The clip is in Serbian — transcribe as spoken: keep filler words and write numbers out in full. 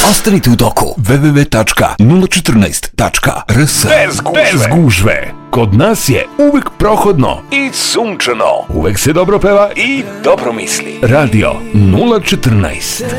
Ostanite u toku. w w w tačka nula četrnaest tačka r s. Bez gužve. Bez gužve. Kod nas je uvek prohodno i sunčano. Uvek se dobro peva i dobro misli. Radio nula četrnaest.